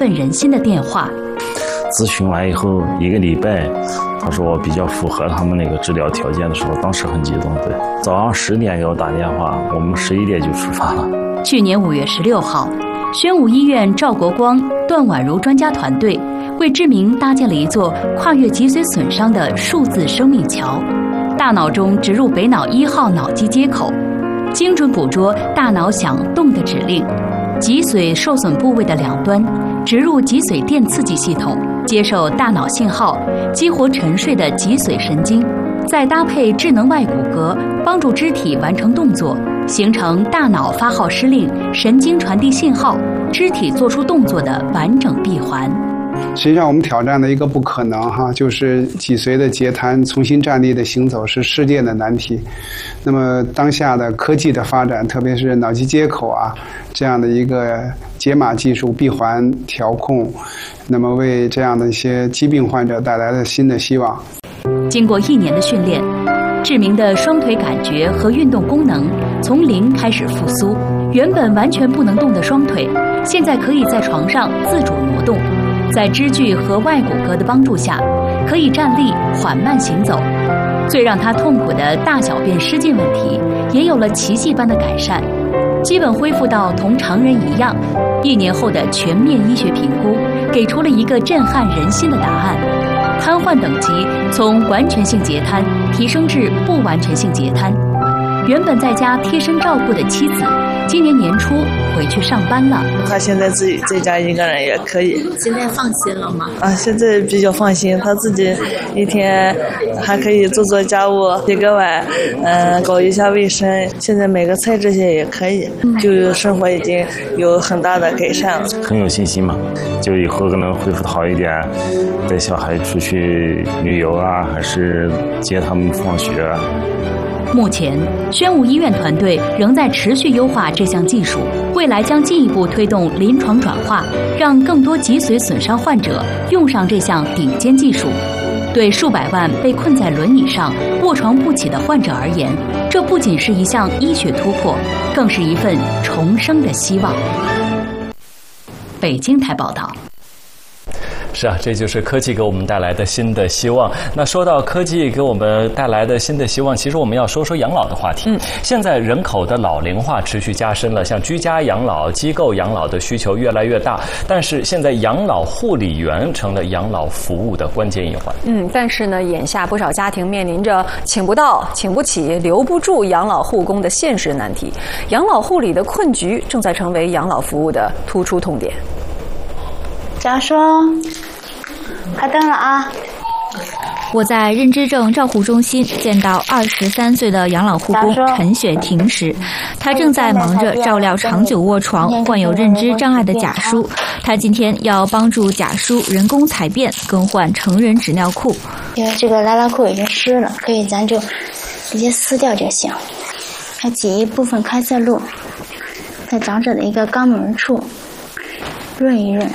奋人心的电话。 咨询完以后1个礼拜，他说我比较符合他们那个治疗条件的时候，当时很激动。对，早上10点给我打电话，我们11点就出发了。 去年5月16号，宣武医院赵国光、段婉如专家团队为知名搭建了一座跨越脊髓损伤的数字生命桥，大脑中植入北脑1号脑机接口，精准捕捉大脑想动的指令。脊髓受损部位的两端植入脊髓电刺激系统，接受大脑信号，激活沉睡的脊髓神经，再搭配智能外骨骼，帮助肢体完成动作，形成大脑发号施令、神经传递信号、肢体做出动作的完整闭环。 实际上我们挑战的一个不可能就是脊髓的截瘫，重新站立的行走是世界的难题。那么当下的科技的发展，特别是脑机接口这样的一个解码技术、闭环调控，那么为这样的一些疾病患者带来了新的希望。 经过1年的训练，志明的双腿感觉和运动功能从0开始复苏，原本完全不能动的双腿，现在可以在床上自主挪动，在支具和外骨骼的帮助下，可以站立缓慢行走。最让他痛苦的大小便失禁问题，也有了奇迹般的改善，基本恢复到同常人一样。1年后的全面医学评估，给出了一个震撼人心的答案：瘫痪等级从完全性截瘫提升至不完全性截瘫。原本在家贴身照顾的妻子，今年年初回去上班了。 他现在自己在家一个人也可以。 现在放心了吗？ 现在比较放心，他自己一天还可以做家务，洗个碗，搞一下卫生。现在买个菜这些也可以，就生活已经有很大的改善了。 很有信心嘛，就以后可能恢复好一点，带小孩出去旅游还是接他们放学目前，宣武医院团队仍在持续优化这项技术，未来将进一步推动临床转化，让更多脊髓损伤患者用上这项顶尖技术。对数百万被困在轮椅上、卧床不起的患者而言，这不仅是一项医学突破，更是一份重生的希望。北京台报道。 是这就是科技给我们带来的新的希望。那说到科技给我们带来的新的希望，其实我们要说说养老的话题。现在人口的老龄化持续加深了，像居家养老、机构养老的需求越来越大，但是现在养老护理员成了养老服务的关键一环。 但是呢，眼下不少家庭面临着请不到、请不起、留不住养老护工的现实难题，养老护理的困局正在成为养老服务的突出痛点。 贾叔，开灯了我在认知症照护中心见到23岁的养老护工陈雪婷时，她正在忙着照料长久卧床、患有认知障碍的贾叔。她今天要帮助贾叔人工采便、更换成人纸尿裤。 因为这个拉拉裤已经湿了，可以咱就直接撕掉就行。还挤一部分开塞露，在长者的一个肛门处润一润。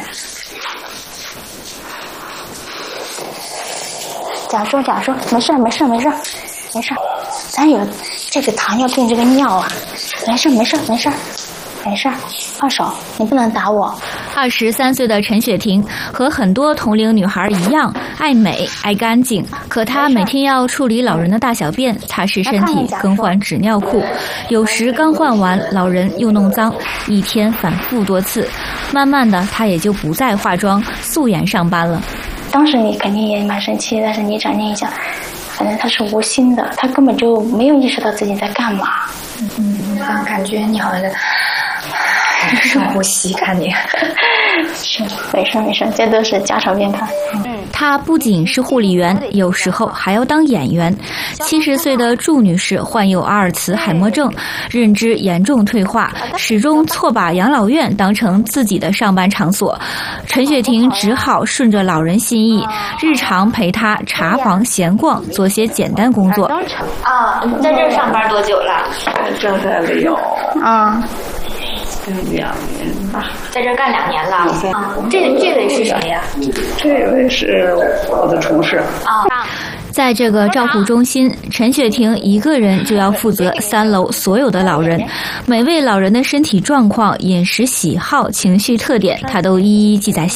贾叔，没事，咱有这个糖尿病这个尿没事，放手，你不能打我。 23岁的陈雪婷和很多同龄女孩一样，爱美爱干净，可她每天要处理老人的大小便、擦拭身体、更换纸尿裤，有时刚换完老人又弄脏，一天反复多次。慢慢的，她也就不再化妆素颜上班了。 当时你肯定也蛮生气，但是你转念一想，反正他是无心的，他根本就没有意识到自己在干嘛。 感觉你好像深呼吸，看你是没事，这都是家常便饭。 她不仅是护理员，有时候还要当演员。70岁的祝女士患有阿尔茨海默症，认知严重退化，始终错把养老院当成自己的上班场所。陈雪婷只好顺着老人心意，日常陪她查房闲逛，做些简单工作。 你在这儿上班多久了？ 正在里有2年吧， 在这儿干2年了。这位是谁呀？ 这位是我的同事。 在这个照护中心，陈雪婷一个人就要负责3楼所有的老人，每位老人的身体状况、饮食喜好、情绪特点，她都一一记在